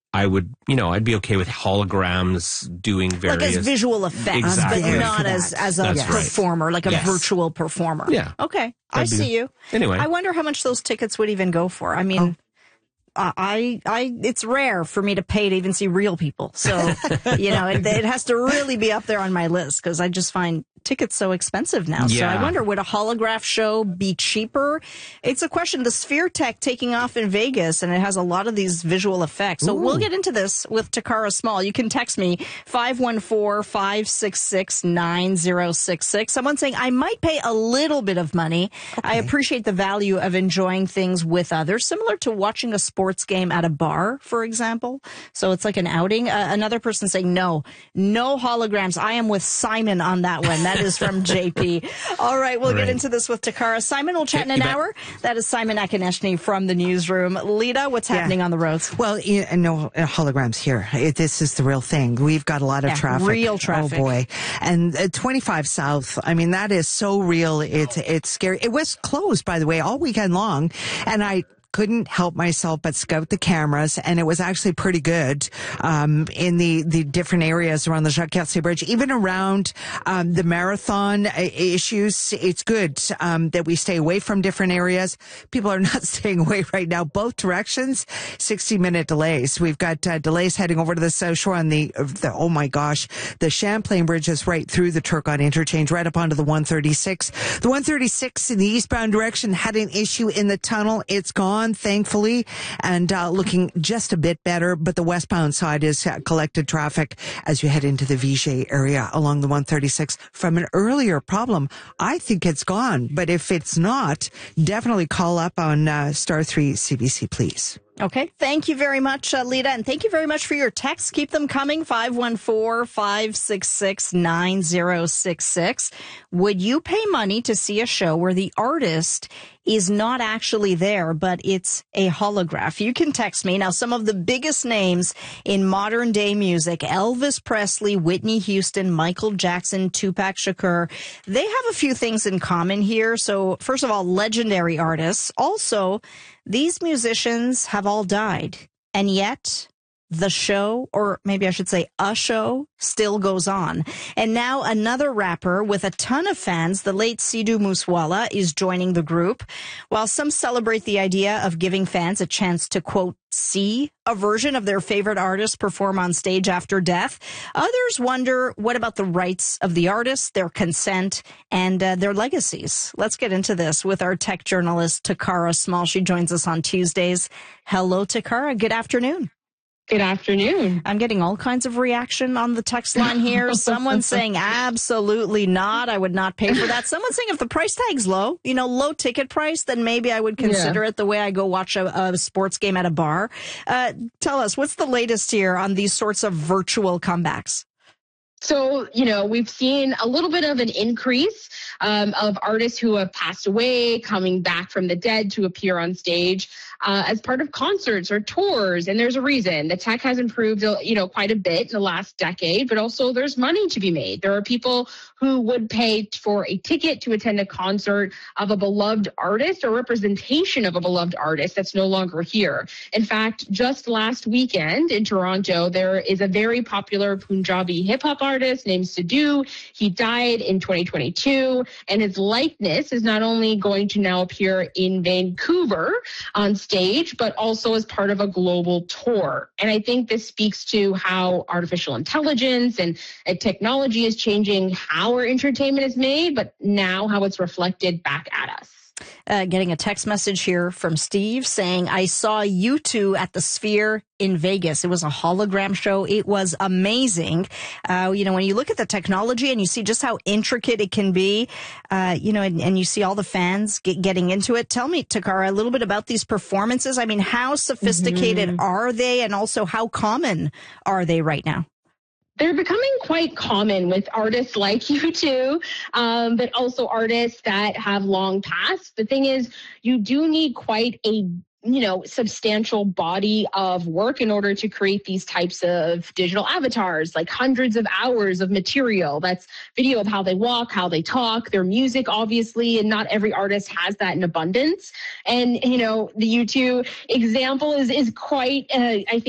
I would, I'd be okay with holograms doing various... Like as visual effects, Exactly. but not as a performer, like a virtual performer. Yeah. Okay, I see you. Anyway. I wonder how much those tickets would even go for. I mean... it's rare for me to pay to even see real people. So, it has to really be up there on my list because I just find tickets so expensive now. Yeah. So I wonder, would a holograph show be cheaper? It's a question. The Sphere Tech taking off in Vegas, and it has a lot of these visual effects. So we'll get into this with Takara Small. You can text me 514-566-9066. Someone saying, I might pay a little bit of money. Okay. I appreciate the value of enjoying things with others, similar to watching a sports game at a bar, for example. So it's like an outing. Another person saying, no holograms. I am with Simon on that one. That is from JP. All right, we'll get into this with Takara. Simon, we'll chat in an hour. That is Simon Akoneshny from the newsroom. Lita, what's happening on the roads? Well, no holograms here. This is the real thing. We've got a lot of traffic. Real traffic. Oh, boy. And 25 South, I mean, that is so real. It's scary. It was closed, by the way, all weekend long. And I couldn't help myself but scout the cameras, and it was actually pretty good in the different areas around the Jacques-Cartier Bridge, even around the marathon issues. It's good that we stay away from different areas. People are not staying away right now. Both directions, 60-minute delays. We've got delays heading over to the South Shore on the oh my gosh, the Champlain Bridge is right through the Turcotte interchange, right up onto the 136. The 136 in the eastbound direction had an issue in the tunnel. It's gone, thankfully, and looking just a bit better, but the westbound side is collected traffic as you head into the Vigier area along the 136 from an earlier problem. I think it's gone, but if it's not, definitely call up on Star 3 CBC, please. Okay. Thank you very much, Lita. And thank you very much for your texts. Keep them coming. 514-566-9066. Would you pay money to see a show where the artist is not actually there, but it's a holograph? You can text me. Now, some of the biggest names in modern day music, Elvis Presley, Whitney Houston, Michael Jackson, Tupac Shakur, they have a few things in common here. So first of all, legendary artists. Also, these musicians have all died, and yet the show, or maybe I should say a show, still goes on. And now another rapper with a ton of fans, the late Sidhu Moosewala, is joining the group. While some celebrate the idea of giving fans a chance to, quote, see a version of their favorite artist perform on stage after death, others wonder, what about the rights of the artists, their consent, and their legacies? Let's get into this with our tech journalist, Takara Small. She joins us on Tuesdays. Hello, Takara. Good afternoon. Good afternoon. I'm getting all kinds of reaction on the text line here. Someone saying, absolutely not. I would not pay for that. Someone saying if the price tag's low, low ticket price, then maybe I would consider it the way I go watch a sports game at a bar. Tell us, what's the latest here on these sorts of virtual comebacks? So, we've seen a little bit of an increase of artists who have passed away coming back from the dead to appear on stage as part of concerts or tours. And there's a reason. The tech has improved, quite a bit in the last decade, but also there's money to be made. There are people who would pay for a ticket to attend a concert of a beloved artist or representation of a beloved artist that's no longer here. In fact, just last weekend in Toronto, there is a very popular Punjabi hip-hop artist named Sidhu. He died in 2022, and his likeness is not only going to now appear in Vancouver on stage, but also as part of a global tour. And I think this speaks to how artificial intelligence and technology is changing how our entertainment is made, but now how it's reflected back at us. Getting a text message here from Steve saying, I saw U2 at the Sphere in Vegas. It was a hologram show. It was amazing. When you look at the technology and you see just how intricate it can be, and you see all the fans getting into it. Tell me, Takara, a little bit about these performances. I mean, how sophisticated are they, and also how common are they right now? They're becoming quite common with artists like U2, but also artists that have long passed. The thing is, you do need quite a substantial body of work in order to create these types of digital avatars, like hundreds of hours of material. That's video of how they walk, how they talk, their music, obviously, and not every artist has that in abundance. And, the U2 example is quite, I think,